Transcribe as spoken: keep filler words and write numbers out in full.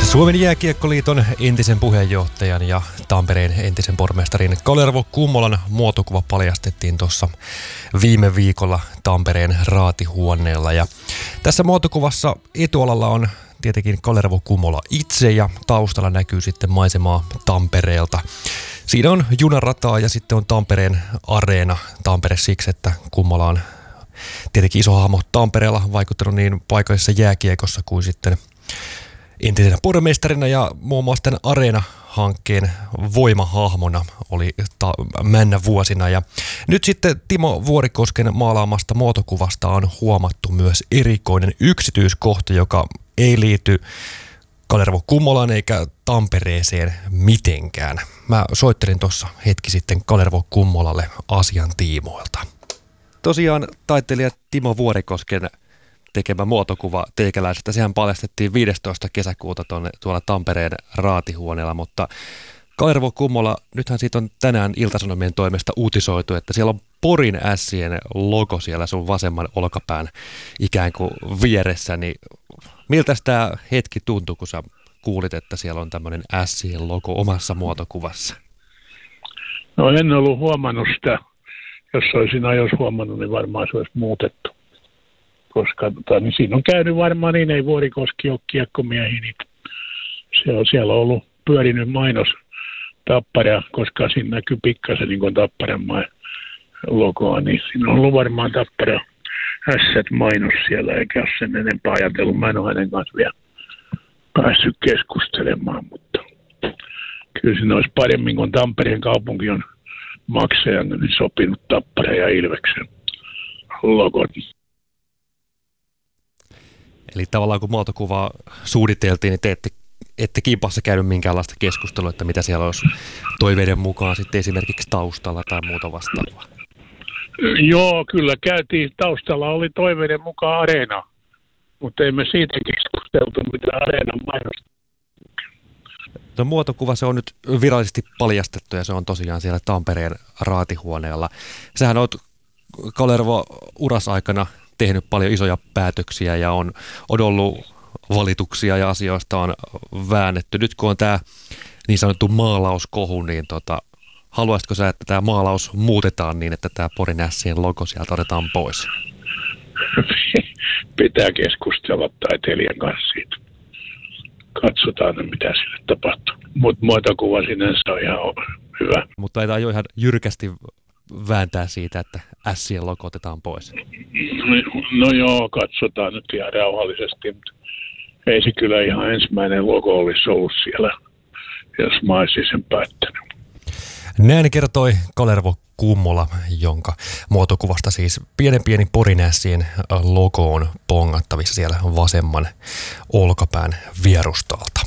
Suomen Jääkiekkoliiton entisen puheenjohtajan ja Tampereen entisen pormestarin Kalervo Kummolan muotokuva paljastettiin tuossa viime viikolla Tampereen raatihuoneella. Ja tässä muotokuvassa etualalla on tietenkin Kalervo Kummola itse ja taustalla näkyy sitten maisemaa Tampereelta. Siinä on junarataa ja sitten on Tampereen areena. Tampere siksi, että Kummola on tietenkin iso hahmo Tampereella, vaikuttanut niin paikallisessa jääkiekossa kuin sitten entisenä pormestarina ja muun muassa tämän Areena-hankkeen voimahahmona oli ta- männä vuosina. Ja nyt sitten Timo Vuorikosken maalaamasta muotokuvasta on huomattu myös erikoinen yksityiskohta, joka ei liity Kalervo Kummolaan eikä Tampereeseen mitenkään. Mä soittelin tuossa hetki sitten Kalervo Kummolalle asian tiimoilta. Tosiaan taiteilija Timo Vuorikosken tekemä muotokuva teikäläisestä, sehän paljastettiin viidestoista kesäkuuta tuonne, tuolla Tampereen raatihuoneella, mutta Kalervo Kummola, nythän siitä on tänään Ilta-Sanomien toimesta uutisoitu, että siellä on Porin Ässien logo siellä sun vasemman olkapään ikään kuin vieressä, niin miltä tämä hetki tuntui, kun sä kuulit, että siellä on tämmöinen Ässien logo omassa muotokuvassa? No en ollut huomannut sitä. Jos olisin ajoissa huomannut, niin varmaan se olisi muutettu. Koska tota, niin siinä on käynyt varmaan niin, ei Vuorikoski ole kiekkomiehiä, niin se on, siellä on ollut pyörinyt mainos Tappara, koska siinä näkyy pikkasen niin kuin Tapparan logoa, niin siinä on ollut varmaan Tappara ässät mainos siellä, eikä ole sen enempää ajatellut. Mä en ole hänen kanssa vielä päässyt keskustelemaan, mutta kyllä siinä olisi paremmin, kun Tampereen kaupunki on maksajana, niin sopinut Tappara ja Ilveksen logot. Eli tavallaan kun muotokuvaa suunniteltiin, niin te ette, ette kimpassa käynyt minkäänlaista keskustelua, että mitä siellä olisi toiveiden mukaan sitten esimerkiksi taustalla tai muuta vastaavaa? Joo, kyllä käytiin. Taustalla oli toiveiden mukaan Areena, mutta emme siitä keskusteltu, mitä Areenan mainosta. No, muotokuva se on nyt virallisesti paljastettu ja se on tosiaan siellä Tampereen raatihuoneella. Sähän oot Kalervo urasaikana tehnyt paljon isoja päätöksiä ja on, on ollut valituksia ja asioista on väännetty. Nyt kun on tämä niin sanottu maalauskohu, niin tota, haluaisitko sä, että tämä maalaus muutetaan niin, että tämä Porin Ässien logo sieltä otetaan pois? Pitää keskustella taiteilijan kanssa siitä. Katsotaan, mitä sille tapahtuu. Mutta muotokuva sinänsä on ihan hyvä. Mutta ei tämä ihan jyrkästi vääntää siitä, että Ässien logo otetaan pois. No, no joo, katsotaan nyt ihan rauhallisesti, mutta ei se kyllä ihan ensimmäinen logo olisi ollut siellä, jos mä olisin sen päättänyt. Näin kertoi Kalervo Kummola, jonka muotokuvasta siis pienen pieni Porin Ässien logo on pongattavissa siellä vasemman olkapään vierustalta.